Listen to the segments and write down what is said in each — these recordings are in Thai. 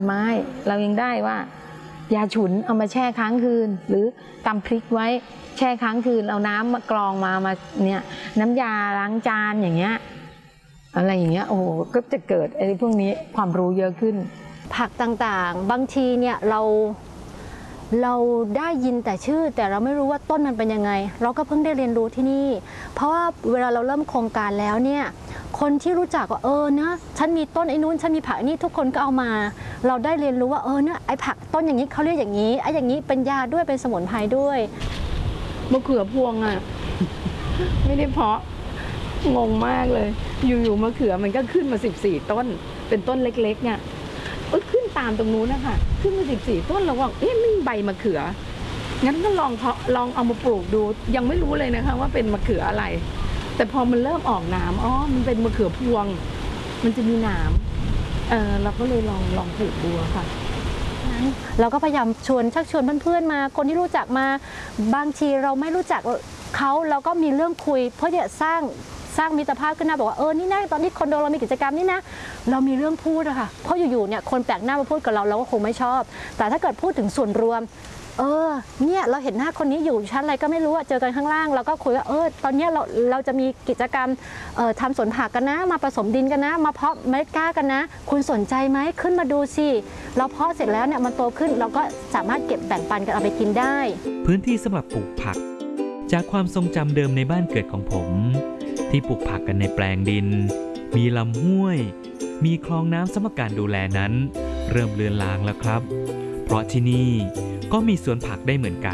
ไม้เรายังได้ว่ายาฉุนเอามาแช่ค้างคืนหรือตำพริกไว้แช่ค้างคืนเอาน้ำมากรองมาเนี่ยน้ำยาล้างจานอย่างเงี้ยอะไรอย่างเงี้ยโอ้โหก็จะเกิดไอ้พวกนี้ความรู้เยอะขึ้นผักต่างๆบางทีเนี่ยเราได้ยินแต่ชื่อแต่เราไม่รู้ว่าต้นมันเป็นยังไงเราก็เพิ่งได้เรียนรู้ที่นี่เพราะว่าเวลาเราเริ่มโครงการแล้วเนี่ยคนที่รู้จักว่านะฉันมีต้นไอ้นู้นฉันมีผักนี่ทุกคนก็เอามาเราได้เรียนรู้ว่าเนี่ยไอ้ผักต้นอย่างนี้เขาเรียกอย่างนี้ไอ้อย่างนี้เป็นยาด้วยเป็นสมุนไพรด้วยมะเขือพวงอ่ะ ไม่ได้เพาะงงมากเลยอยู่ๆมะเขือมันก็ขึ้นมา14 ต้นเป็นต้นเล็กๆเนี่ยขึ้นตามตรงนู้นนะคะขึ้นมา14 ต้นเราว่าไม่ใบมะเขืองั้นก็ลองเอามาปลูกดูยังไม่รู้เลยนะคะว่าเป็นมะเขืออะไรแต่พอมันเริ่มออกหนามมันเป็นมะเขือพวงมันจะมีหนามเราก็เลยลองปลูกดูค่ะเราก็พยายามชักชวนเพื่อนๆมาคนที่รู้จักมาบางทีเราไม่รู้จักเขาเราก็มีเรื่องคุยเพื่อจะสร้างมิตรภาพขึ้นมาบอกว่านี่นะตอนนี้คอนโดเรามีกิจกรรมนี่นะเรามีเรื่องพูดอะค่ะเพราะอยู่ๆเนี่ยคนแปลกหน้ามาพูดกับเราก็คงไม่ชอบแต่ถ้าเกิดพูดถึงส่วนรวมเนี่ยเราเห็นหน้าคนนี้อยู่ชั้นอะไรก็ไม่รู้เจอกันข้างล่างเราก็คุยว่าตอนนี้เราจะมีกิจกรรมทำสวนผักกันนะมาผสมดินกันนะมาเพาะเมล็ดกล้ากันนะคุณสนใจไหมขึ้นมาดูสิเราเพาะเสร็จแล้วเนี่ยมันโตขึ้นเราก็สามารถเก็บแบ่งปันกันเอาไปกินได้พื้นที่สำหรับปลูกผักจากความทรงจำเดิมในบ้านเกิดของผมที่ปลูกผักกันในแปลงดินมีลำห้วยมีคลองน้ำสำหรับการดูแลนั้นเริ่มเลือนลางแล้วครับเพราะที่นี่ก็มีสวนผักได้เหมือนกัน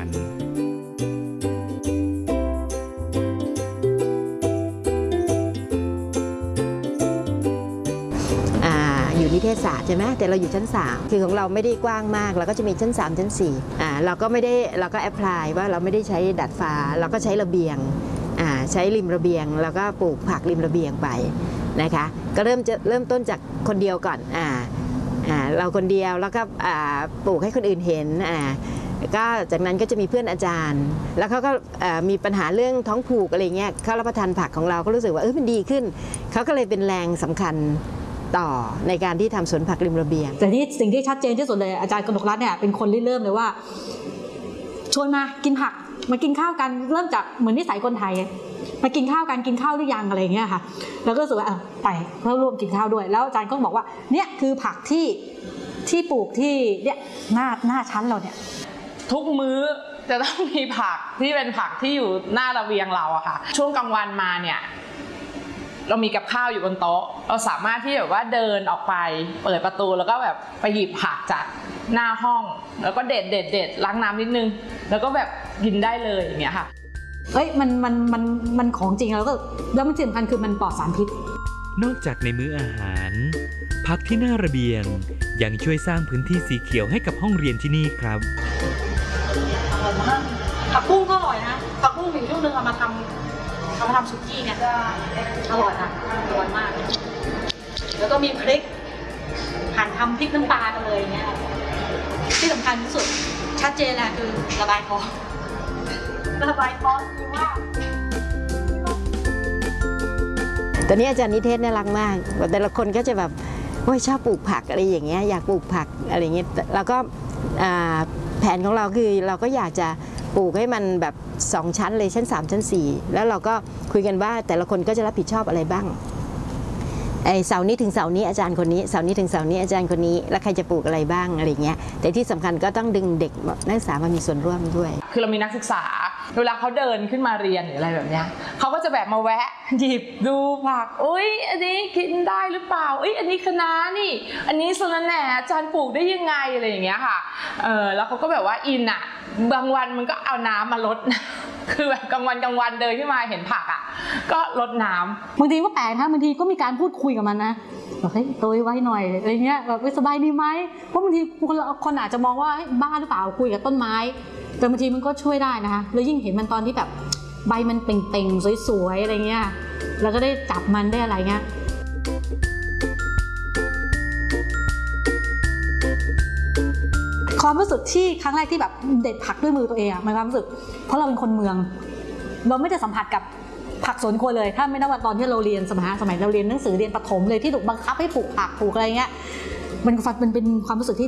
อยู่นิเทศศาสตร์ใช่ไหมแต่เราอยู่ชั้น3คือของเราไม่ได้กว้างมากเราก็จะมีชั้น3ชั้น4เราก็แอพพลายว่าเราไม่ได้ใช้ดาดฟ้าเราก็ใช้ระเบียงใช้ริมระเบียงแล้วก็ปลูกผักริมระเบียงไปนะคะก็เริ่มต้นจากคนเดียวก่อนเราคนเดียวแล้วก็ปลูกให้คนอื่นเห็นก็จากนั้นก็จะมีเพื่อนอาจารย์แล้วเขาก็มีปัญหาเรื่องท้องผูกอะไรเงี้ยเขารับประทานผักของเราก็รู้สึกว่ามันดีขึ้นเขาก็เลยเป็นแรงสำคัญต่อในการที่ทำสวนผักริมระเบียงแต่ที่สิ่งที่ชัดเจนที่สุดเลยอาจารย์กนกรัตน์เนี่ยเป็นคนเริ่มเลยว่าชวนมากินผักมากินข้าวกันเริ่มจากเหมือนนิสัยคนไทยมากินข้าวกันกินข้าวหรือยังอะไรเงี้ยค่ะแล้วก็รู้สึกว่าไปเพื่อร่วมกินข้าวด้วยแล้วอาจารย์ก็บอกว่าเนี่ยคือผักที่ปลูกที่เนี่ยหน้าชั้นเราเนี่ยทุกมื้อจะต้องมีผักที่เป็นผักที่อยู่หน้าระเบียงเราอะค่ะช่วงกลางวันมาเนี่ยเรามีกับข้าวอยู่บนโต๊ะเราสามารถที่แบบว่าเดินออกไปเปิดประตูแล้วก็แบบไปหยิบผักจากหน้าห้องแล้วก็เด็ดล้างน้ำนิดนึงแล้วก็แบบกินได้เลยอย่างเงี้ยค่ะมันของจริงแล้วมันสำคัญคือมันปลอดสารพิษนอกจากในมื้ออาหารผักที่หน้าระเบียงยังช่วยสร้างพื้นที่สีเขียวให้กับห้องเรียนที่นี่ครับอร่อยมากผักบุ้งก็อร่อยนะผักบุ้งอีกช่วงนึงเอามาทำสุกี้เนี่ยอร่อยนะอร่อยมากแล้วก็มีพริกหั่นทำพริกน้ำปลากันเลยเนี่ยที่สำคัญที่สุดชัดเจนแหละคือระบายท้องดีมากตอนนี้อาจารย์นิเทศน่ารักมากแต่ละคนก็จะแบบชอบปลูกผักอะไรอย่างเงี้ยอยากปลูกผักอะไรเงี้ยแล้วก็แผนของเราคือเราก็อยากจะปลูกให้มันแบบ2ชั้นเลยชั้น3ชั้น4แล้วเราก็คุยกันว่าแต่ละคนก็จะรับผิดชอบอะไรบ้างเสาร์นี้ถึงเสาร์นี้อาจารย์คนนี้เสาร์นี้ถึงเสาร์นี้อาจารย์คนนี้แล้วใครจะปลูกอะไรบ้างอะไรเงี้ยแต่ที่สำคัญก็ต้องดึงเด็กนักศึกษามามีส่วนร่วมด้วยคือเรามีนักศึกษาเวลาเขาเดินขึ้นมาเรียนหรืออะไรแบบเนี้ยเขาก็จะแบบมาแวะหยิบดูผักอันนี้กินได้หรือเปล่าอันนี้คะน้านี่อันนี้สะระแหน่อาจารย์ปลูกได้ยังไงอะไรอย่างเงี้ยค่ะแล้วเขาก็แบบว่าอินอะบางวันมันก็เอาน้ำมาลดคือแบบกลางวันเดินขึ้นมาเห็นผักอ่ะก็รดน้ำบางทีก็แปลกนะบางทีก็มีการพูดคุยกับมันนะบอกโตไว้หน่อยอะไรเงี้ยแบบสบายดีไหมเพราะบางทีคนอาจจะมองว่าบ้าหรือเปล่าคุยกับต้นไม้แต่บางทีมันก็ช่วยได้นะคะแล้วยิ่งเห็นมันตอนที่แบบใบมันเป่งๆสวยๆอะไรเงี้ยแล้วก็ได้จับมันได้อะไรเงี้ยความรู้สึกที่ครั้งแรกที่แบบเด็ดผักด้วยมือตัวเองมันความรู้สึกเพราะเราเป็นคนเมืองเราไม่ได้สัมผัสกับผักสวนครัวเลยถ้าไม่นับว่าตอนที่เราเรียนสมัยเราเรียนหนังสือเรียนประถมเลยที่ถูกบังคับให้ปลูกผักปลูกอะไรเงี้ยมันเป็นความรู้สึกที่